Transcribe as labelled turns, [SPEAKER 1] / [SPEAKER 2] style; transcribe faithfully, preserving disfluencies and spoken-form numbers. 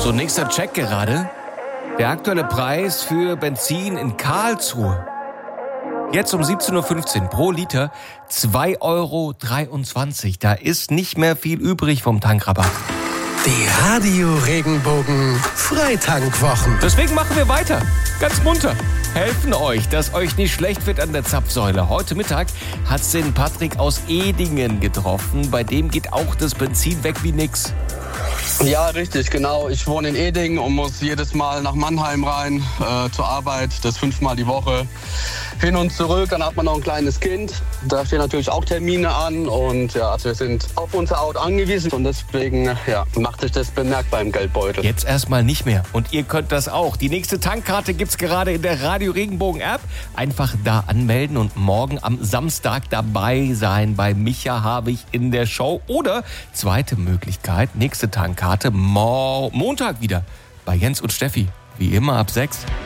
[SPEAKER 1] So, nächster Check gerade. Der aktuelle Preis für Benzin in Karlsruhe. Jetzt um siebzehn Uhr fünfzehn pro Liter zwei Euro dreiundzwanzig. Da ist nicht mehr viel übrig vom Tankrabatt.
[SPEAKER 2] Die Radio Regenbogen Freitankwwochen.
[SPEAKER 1] Deswegen machen wir weiter. Ganz munter. Helfen euch, dass euch nicht schlecht wird an der Zapfsäule. Heute Mittag hat's den Patrick aus Edingen getroffen. Bei dem geht auch das Benzin weg wie nix.
[SPEAKER 3] Ja, richtig, genau. Ich wohne in Edingen und muss jedes Mal nach Mannheim rein äh, zur Arbeit. Das fünfmal die Woche. Hin und zurück, dann hat man noch ein kleines Kind. Da stehen natürlich auch Termine an und ja, also wir sind auf unser Auto angewiesen und deswegen ja, macht sich das bemerkbar im Geldbeutel.
[SPEAKER 1] Jetzt erstmal nicht mehr und ihr könnt das auch. Die nächste Tankkarte gibt's gerade in der Radio Regenbogen App. Einfach da anmelden und morgen am Samstag dabei sein. Bei Micha habe ich in der Show. Oder zweite Möglichkeit, nächste Tankkarte Mo- Montag wieder bei Jens und Steffi. Wie immer ab sechs.